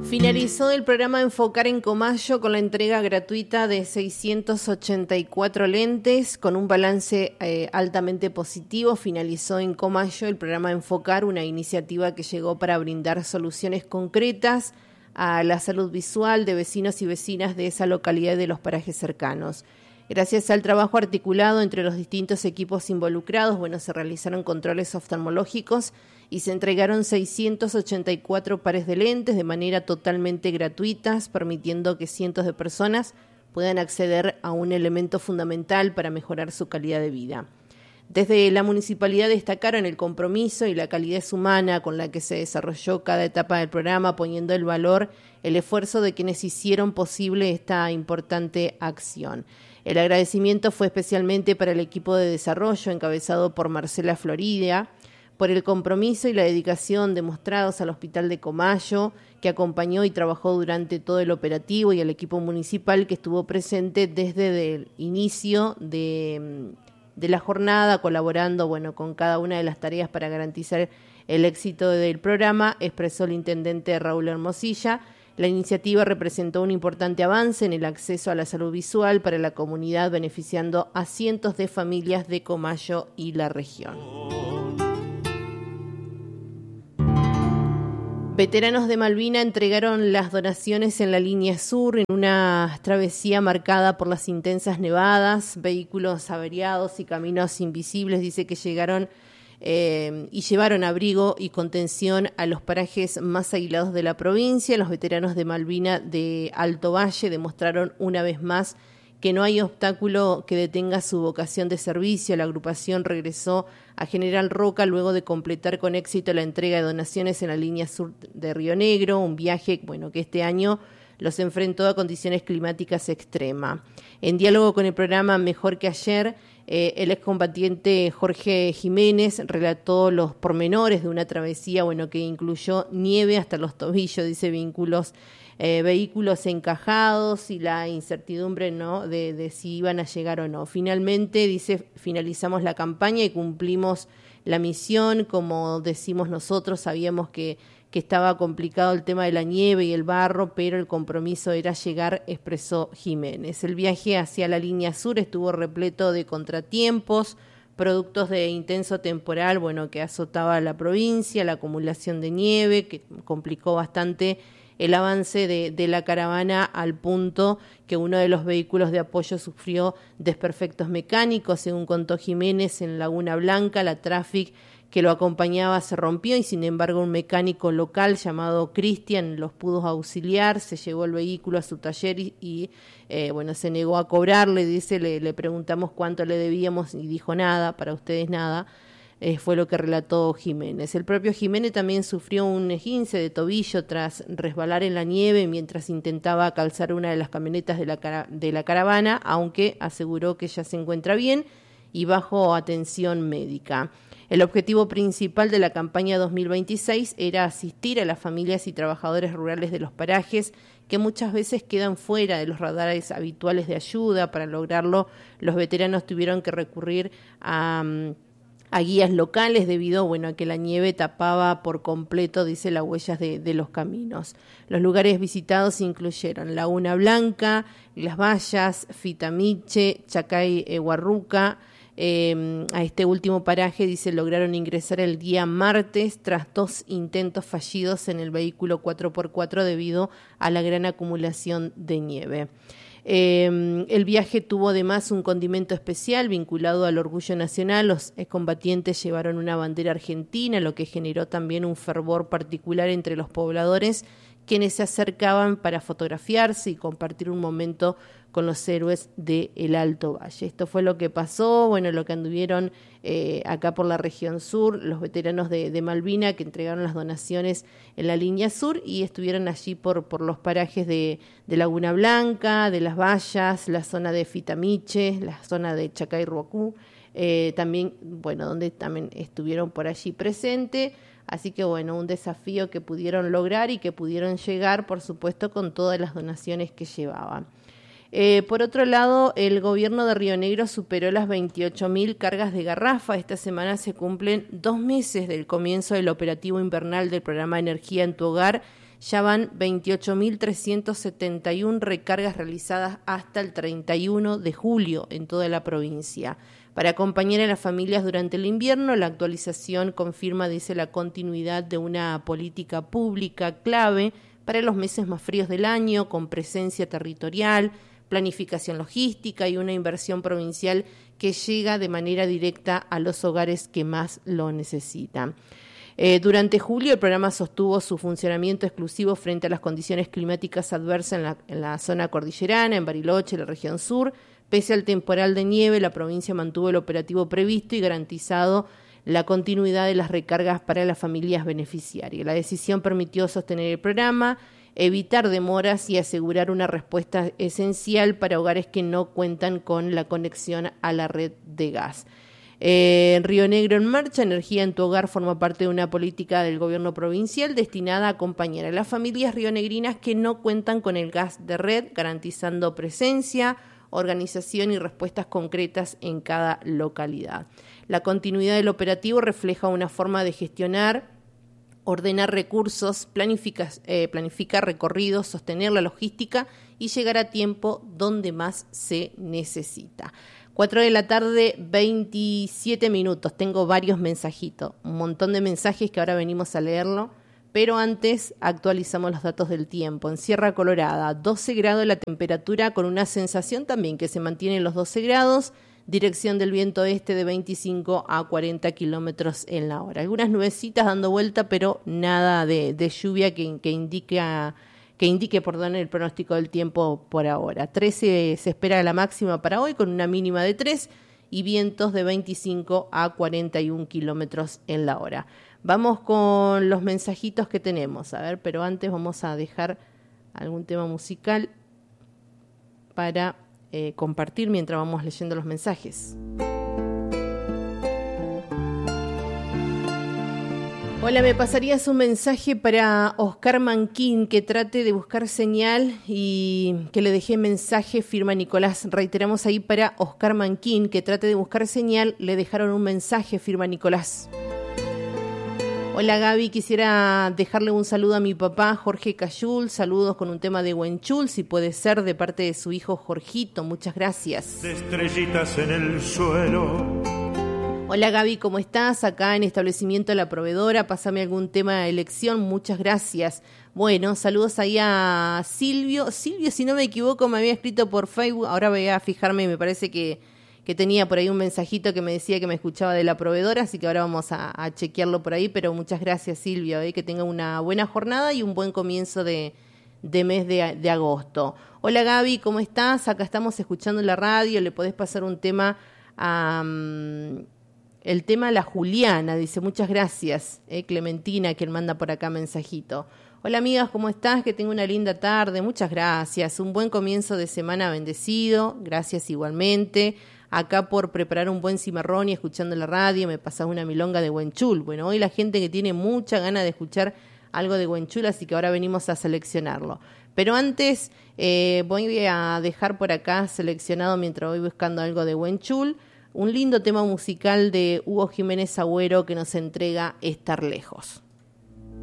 Finalizó el programa Enfocar en Comayo con la entrega gratuita de 684 lentes con un balance altamente positivo. Finalizó en Comayo el programa Enfocar, una iniciativa que llegó para brindar soluciones concretas a la salud visual de vecinos y vecinas de esa localidad y de los parajes cercanos. Gracias al trabajo articulado entre los distintos equipos involucrados, se realizaron controles oftalmológicos y se entregaron 684 pares de lentes de manera totalmente gratuitas, permitiendo que cientos de personas puedan acceder a un elemento fundamental para mejorar su calidad de vida. Desde la municipalidad destacaron el compromiso y la calidez humana con la que se desarrolló cada etapa del programa, poniendo el valor, el esfuerzo de quienes hicieron posible esta importante acción. El agradecimiento fue especialmente para el equipo de desarrollo encabezado por Marcela Florida, por el compromiso y la dedicación demostrados al Hospital de Comayo, que acompañó y trabajó durante todo el operativo, y al equipo municipal que estuvo presente desde el inicio de la jornada, colaborando con cada una de las tareas para garantizar el éxito del programa, expresó el intendente Raúl Hermosilla. La iniciativa representó un importante avance en el acceso a la salud visual para la comunidad, beneficiando a cientos de familias de Comayo y la región. Veteranos de Malvina entregaron las donaciones en la línea sur en una travesía marcada por las intensas nevadas, vehículos averiados y caminos invisibles. Dice que llegaron y llevaron abrigo y contención a los parajes más aislados de la provincia. Los veteranos de Malvina de Alto Valle demostraron una vez más que no hay obstáculo que detenga su vocación de servicio. La agrupación regresó a General Roca luego de completar con éxito la entrega de donaciones en la línea sur de Río Negro, un viaje que este año los enfrentó a condiciones climáticas extremas. En diálogo con el programa Mejor que Ayer, el excombatiente Jorge Jiménez relató los pormenores de una travesía que incluyó nieve hasta los tobillos, dice, vehículos encajados y la incertidumbre de si iban a llegar o no. Finalmente, dice, finalizamos la campaña y cumplimos la misión. Como decimos nosotros, sabíamos que estaba complicado el tema de la nieve y el barro, pero el compromiso era llegar, expresó Jiménez. El viaje hacia la línea sur estuvo repleto de contratiempos, productos de intenso temporal, que azotaba la provincia, la acumulación de nieve, que complicó bastante el avance de la caravana, al punto que uno de los vehículos de apoyo sufrió desperfectos mecánicos. Según contó Jiménez, en Laguna Blanca la Traffic que lo acompañaba se rompió y sin embargo un mecánico local llamado Cristian los pudo auxiliar, se llevó el vehículo a su taller y se negó a cobrarle. Dice, le preguntamos cuánto le debíamos y dijo nada, para ustedes nada. Fue lo que relató Jiménez. El propio Jiménez también sufrió un esguince de tobillo tras resbalar en la nieve mientras intentaba calzar una de las camionetas de la caravana, aunque aseguró que ya se encuentra bien y bajo atención médica. El objetivo principal de la campaña 2026 era asistir a las familias y trabajadores rurales de los parajes que muchas veces quedan fuera de los radares habituales de ayuda. Para lograrlo, los veteranos tuvieron que recurrir a guías locales debido a que la nieve tapaba por completo, dice, las huellas de los caminos. Los lugares visitados incluyeron Laguna Blanca, Las Vallas, Fitamiche, Chacay, Huarruca. A este último paraje, dice, lograron ingresar el día martes tras 2 intentos fallidos en el vehículo 4x4 debido a la gran acumulación de nieve. El viaje tuvo además un condimento especial vinculado al orgullo nacional. Los excombatientes llevaron una bandera argentina, lo que generó también un fervor particular entre los pobladores, quienes se acercaban para fotografiarse y compartir un momento con los héroes del Alto Valle. Esto fue lo que pasó, lo que anduvieron acá por la región sur, los veteranos de Malvina, que entregaron las donaciones en la línea sur y estuvieron allí por los parajes de Laguna Blanca, de Las Vallas, la zona de Fitamiche, la zona de Chacay Ruacú, también, donde también estuvieron por allí presentes. Así que un desafío que pudieron lograr y que pudieron llegar, por supuesto, con todas las donaciones que llevaban. Por otro lado, el gobierno de Río Negro superó las 28.000 cargas de garrafa. Esta semana se cumplen 2 meses del comienzo del operativo invernal del programa Energía en tu Hogar, Ya van 28.371 recargas realizadas hasta el 31 de julio en toda la provincia. Para acompañar a las familias durante el invierno, la actualización confirma, dice, la continuidad de una política pública clave para los meses más fríos del año, con presencia territorial, planificación logística y una inversión provincial que llega de manera directa a los hogares que más lo necesitan. Durante julio el programa sostuvo su funcionamiento exclusivo frente a las condiciones climáticas adversas en la zona cordillerana, en Bariloche, la región sur. Pese al temporal de nieve, la provincia mantuvo el operativo previsto y garantizado la continuidad de las recargas para las familias beneficiarias. La decisión permitió sostener el programa, evitar demoras y asegurar una respuesta esencial para hogares que no cuentan con la conexión a la red de gas. Río Negro en Marcha, Energía en tu Hogar, forma parte de una política del gobierno provincial destinada a acompañar a las familias rionegrinas que no cuentan con el gas de red, garantizando presencia, organización y respuestas concretas en cada localidad. La continuidad del operativo refleja una forma de gestionar, ordenar recursos, planificar recorridos, sostener la logística y llegar a tiempo donde más se necesita. 4 de la tarde, 27 minutos. Tengo varios mensajitos, un montón de mensajes que ahora venimos a leerlo, pero antes actualizamos los datos del tiempo. En Sierra Colorada, 12 grados la temperatura, con una sensación también que se mantiene en los 12 grados, dirección del viento este de 25 a 40 kilómetros en la hora. Algunas nubecitas dando vuelta, pero nada de lluvia que indique el pronóstico del tiempo por ahora. 13 se espera la máxima para hoy, con una mínima de 3 y vientos de 25 a 41 kilómetros en la hora. Vamos con los mensajitos que tenemos, a ver, pero antes vamos a dejar algún tema musical para compartir mientras vamos leyendo los mensajes. Hola, ¿me pasarías un mensaje para Oscar Manquín, que trate de buscar señal y que le dejé mensaje, firma Nicolás? Reiteramos ahí para Oscar Manquín, que trate de buscar señal, le dejaron un mensaje, firma Nicolás. Hola Gaby, quisiera dejarle un saludo a mi papá Jorge Cayul, saludos con un tema de Huenchul, si puede ser, de parte de su hijo Jorgito, muchas gracias. De estrellitas en el suelo. Hola Gaby, ¿cómo estás? Acá en Establecimiento La Proveedora, pásame algún tema de elección, muchas gracias. Bueno, saludos ahí a Silvio, si no me equivoco me había escrito por Facebook, ahora voy a fijarme, me parece que tenía por ahí un mensajito que me decía que me escuchaba de La Proveedora, así que ahora vamos a chequearlo por ahí, pero muchas gracias Silvio, que tenga una buena jornada y un buen comienzo de mes de agosto. Hola Gaby, ¿cómo estás? Acá estamos escuchando la radio, le podés pasar un tema a... el tema La Juliana, dice, muchas gracias, Clementina, quien manda por acá mensajito. Hola amigas, ¿cómo estás? Que tenga una linda tarde, muchas gracias, un buen comienzo de semana bendecido, gracias igualmente. Acá por preparar un buen cimarrón y escuchando la radio, me pasás una milonga de Huenchul. Bueno, hoy la gente que tiene mucha gana de escuchar algo de Huenchul, así que ahora venimos a seleccionarlo. Pero antes voy a dejar por acá seleccionado, mientras voy buscando algo de Huenchul, un lindo tema musical de Hugo Jiménez Agüero que nos entrega Estar Lejos.